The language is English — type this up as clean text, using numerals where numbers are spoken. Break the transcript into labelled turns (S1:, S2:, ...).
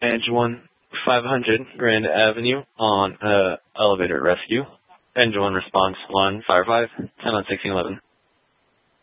S1: Engine 1, 500 Grand Avenue on elevator rescue. Engine 1 response 155, 10 on 1611.